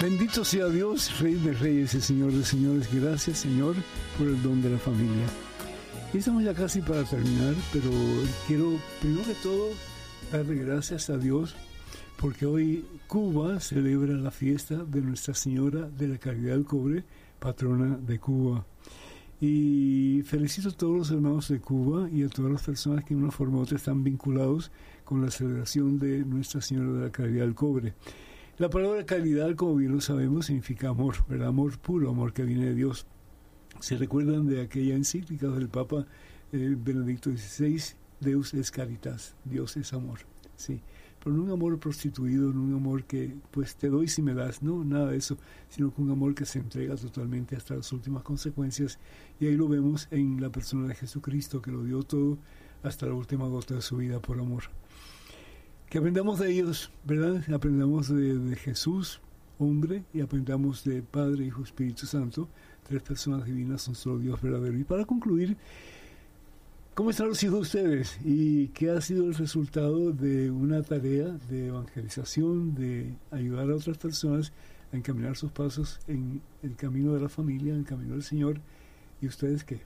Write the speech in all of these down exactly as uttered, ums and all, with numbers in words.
Bendito sea Dios, Rey de Reyes y Señor de Señores. Gracias, Señor, por el don de la familia. Y estamos ya casi para terminar, pero quiero, primero que todo, darle gracias a Dios, porque hoy Cuba celebra la fiesta de Nuestra Señora de la Caridad del Cobre, patrona de Cuba. Y felicito a todos los hermanos de Cuba y a todas las personas que de una forma u otra están vinculados con la celebración de Nuestra Señora de la Caridad del Cobre. La palabra caridad, como bien lo sabemos, significa amor, ¿verdad? Amor puro, amor que viene de Dios. ¿Se recuerdan de aquella encíclica del Papa eh, Benedicto dieciséis? Deus es caritas, Dios es amor, sí. Pero no un amor prostituido, no un amor que, pues, te doy si me das, no, nada de eso, sino que un amor que se entrega totalmente hasta las últimas consecuencias. Y ahí lo vemos en la persona de Jesucristo, que lo dio todo hasta la última gota de su vida por amor. Que aprendamos de ellos, ¿verdad? Aprendamos de, de Jesús, hombre, y aprendamos de Padre, Hijo, Espíritu Santo, tres personas divinas, un solo Dios verdadero. Y para concluir, ¿cómo están los hijos de ustedes? ¿Y qué ha sido el resultado de una tarea de evangelización, de ayudar a otras personas a encaminar sus pasos en el camino de la familia, en el camino del Señor? ¿Y ustedes qué?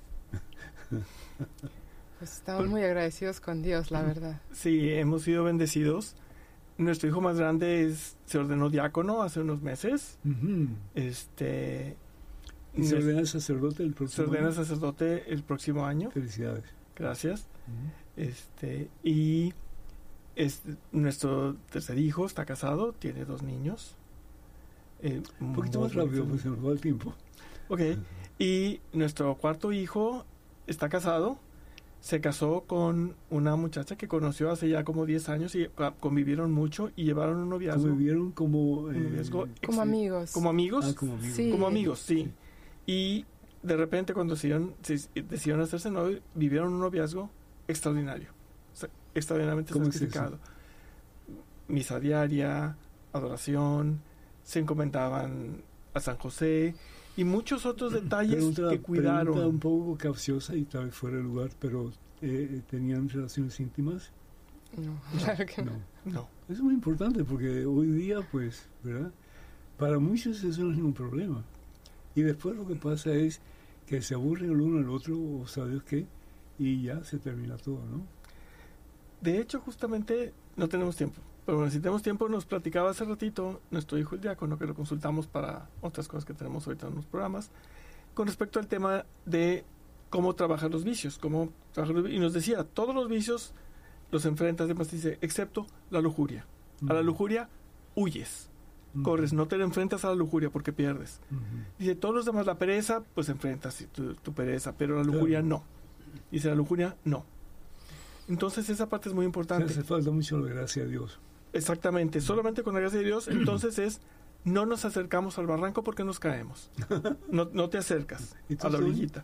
Pues estamos muy agradecidos con Dios, la verdad. Sí, hemos sido bendecidos. Nuestro hijo más grande es, se ordenó diácono hace unos meses. Uh-huh. Este, ¿Y se ordena sacerdote el próximo Se ordena año? sacerdote el próximo año. Felicidades. Gracias. Uh-huh. Este, y es, nuestro tercer hijo está casado, tiene dos niños. Eh, Un poquito más rápido, pues se nos va el tiempo. Ok. Uh-huh. Y nuestro cuarto hijo está casado. Se casó con una muchacha que conoció hace ya como diez años y convivieron mucho y llevaron un noviazgo. ¿Convivieron como...? Eh, noviazgo ex- como amigos. ¿Como amigos? Ah, como amigos. Sí. Como amigos, sí. sí. Y de repente cuando decidieron, decidieron hacerse novios, vivieron un noviazgo extraordinario. O sea, extraordinariamente santificado. Es Misa diaria, adoración, se encomendaban a San José y muchos otros detalles pregunta, que cuidaron. Pregunta un poco capciosa y tal vez fuera de lugar, pero eh, ¿tenían relaciones íntimas? No, claro que no. no. No. Es muy importante porque hoy día, pues, ¿verdad? Para muchos eso no es ningún problema. Y después lo que pasa es que se aburren el uno al otro, o sabes qué, y ya se termina todo, ¿no? De hecho, justamente no tenemos tiempo. Pero bueno, si tenemos tiempo, nos platicaba hace ratito nuestro hijo el diácono, que lo consultamos para otras cosas que tenemos ahorita en los programas, con respecto al tema de cómo trabajar los vicios, cómo trabajar los, y nos decía, todos los vicios los enfrentas, además dice, excepto la lujuria. Uh-huh. A la lujuria huyes, uh-huh. corres, no te enfrentas a la lujuria porque pierdes. Uh-huh. Dice, todos los demás, la pereza, pues enfrentas tu, tu pereza, pero la lujuria claro. no. Dice, la lujuria no. Entonces esa parte es muy importante. Se hace falta mucho la gracia de Dios. Exactamente, solamente con la gracia de Dios, entonces es, no nos acercamos al barranco porque nos caemos. No, no te acercas a la orillita.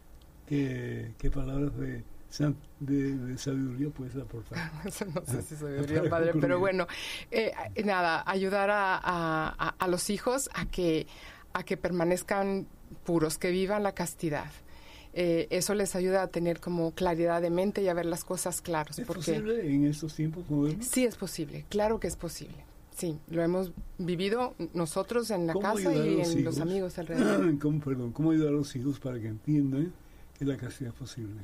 ¿Qué, qué palabras de, de, de sabiduría puedes aportar? no sé si sabiduría, padre, pero bueno, eh, nada, ayudar a, a, a los hijos a que, a que permanezcan puros, que vivan la castidad. Eh, eso les ayuda a tener como claridad de mente y a ver las cosas claras. ¿Es porque posible en estos tiempos modernos? Sí, es posible, claro que es posible. Sí, lo hemos vivido nosotros en la casa y en hijos? los amigos alrededor. ¿Cómo, perdón, ¿Cómo ayudar a los hijos para que entiendan que la castidad es posible?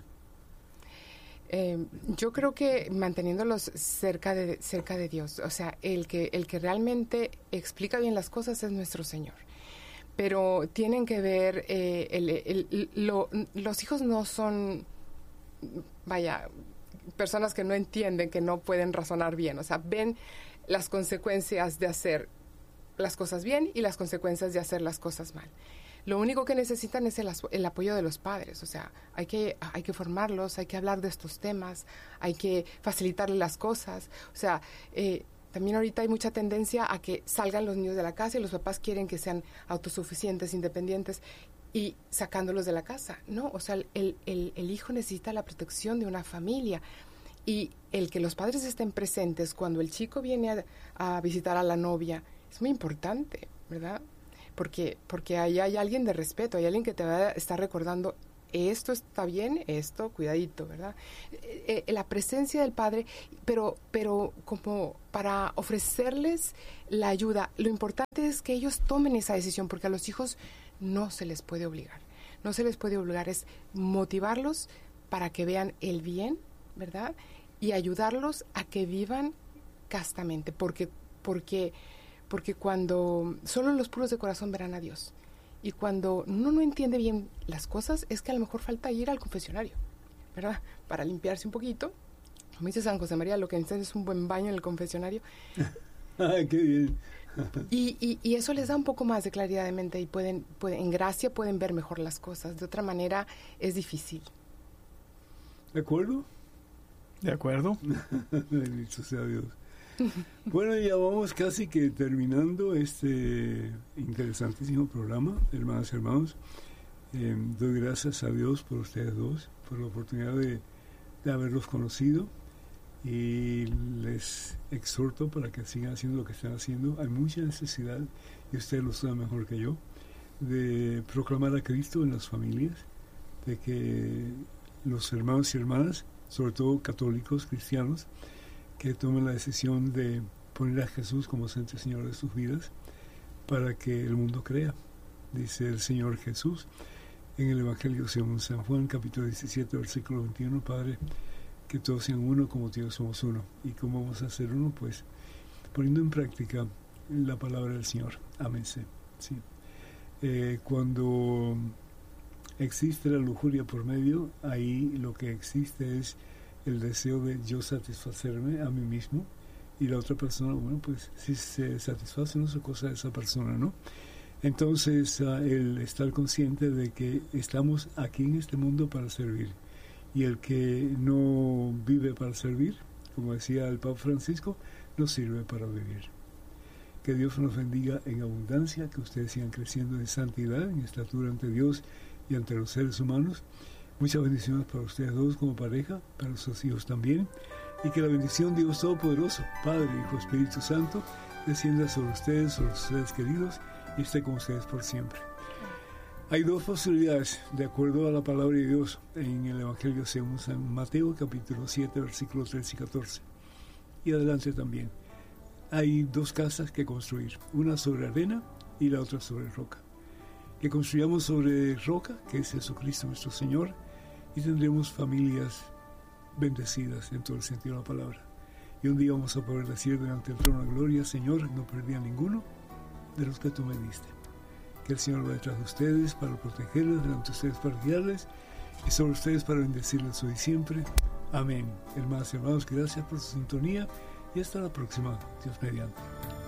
Eh, yo creo que manteniéndolos cerca de cerca de Dios, o sea, el que el que realmente explica bien las cosas es nuestro Señor. Pero tienen que ver, eh, el, el, el, lo, los hijos no son, vaya, personas que no entienden, que no pueden razonar bien. O sea, ven las consecuencias de hacer las cosas bien y las consecuencias de hacer las cosas mal. Lo único que necesitan es el, el apoyo de los padres. O sea, hay que, hay que formarlos, hay que hablar de estos temas, hay que facilitarles las cosas. O sea, eh, también ahorita hay mucha tendencia a que salgan los niños de la casa y los papás quieren que sean autosuficientes, independientes y sacándolos de la casa. No, o sea, el, el, el hijo necesita la protección de una familia y el que los padres estén presentes cuando el chico viene a, a visitar a la novia es muy importante, ¿verdad? Porque, porque ahí hay alguien de respeto, hay alguien que te va a estar recordando esto está bien, esto, cuidadito, ¿verdad? Eh, eh, la presencia del Padre, pero, pero como para ofrecerles la ayuda, lo importante es que ellos tomen esa decisión, porque a los hijos no se les puede obligar, no se les puede obligar, es motivarlos para que vean el bien, ¿verdad? Y ayudarlos a que vivan castamente, porque, porque, porque cuando solo los puros de corazón verán a Dios. Y cuando uno no entiende bien las cosas, es que a lo mejor falta ir al confesionario, ¿verdad? Para limpiarse un poquito. Como dice San José María, lo que necesitan es un buen baño en el confesionario. ¡Ay, qué bien! y, y, y eso les da un poco más de claridad de mente y pueden, pueden, en gracia pueden ver mejor las cosas. De otra manera es difícil. ¿De acuerdo? De acuerdo. Bendito sea Dios. Bueno, ya vamos casi que terminando este interesantísimo programa, hermanas y hermanos. Eh, doy gracias a Dios por ustedes dos, por la oportunidad de, de haberlos conocido, y les exhorto para que sigan haciendo lo que están haciendo. Hay mucha necesidad, y ustedes lo saben mejor que yo, de proclamar a Cristo en las familias, de que los hermanos y hermanas, sobre todo católicos, cristianos, que tomen la decisión de poner a Jesús como Santo Señor de sus vidas para que el mundo crea. Dice el Señor Jesús en el Evangelio según San Juan, capítulo diecisiete, versículo veintiuno, Padre, que todos sean uno como tú y yo somos uno. ¿Y cómo vamos a ser uno? Pues poniendo en práctica la palabra del Señor. Amén. Sí. Eh, cuando existe la lujuria por medio, ahí lo que existe es el deseo de yo satisfacerme a mí mismo, y la otra persona, bueno, pues si se satisface no es cosa de esa persona, ¿no? Entonces, uh, el estar consciente de que estamos aquí en este mundo para servir, y el que no vive para servir, como decía el Papa Francisco, no sirve para vivir. Que Dios nos bendiga en abundancia, que ustedes sigan creciendo en santidad, en estatura ante Dios y ante los seres humanos. Muchas bendiciones para ustedes dos como pareja, para sus hijos también, y que la bendición de Dios Todopoderoso, Padre, Hijo, Espíritu Santo, descienda sobre ustedes, sobre sus seres queridos, y esté con ustedes por siempre. Hay dos posibilidades, de acuerdo a la palabra de Dios, en el Evangelio según San Mateo, capítulo siete, versículos trece y catorce, y adelante también. Hay dos casas que construir, una sobre arena y la otra sobre roca. Que construyamos sobre roca, que es Jesucristo nuestro Señor, y tendremos familias bendecidas en todo el sentido de la palabra. Y un día vamos a poder decir delante del trono de gloria, Señor, no perdí a ninguno de los que tú me diste. Que el Señor va detrás de ustedes para protegerles, delante de ustedes para guiarles, y sobre ustedes para bendecirles hoy y siempre. Amén. Hermanas y hermanos, gracias por su sintonía, y hasta la próxima, Dios mediante.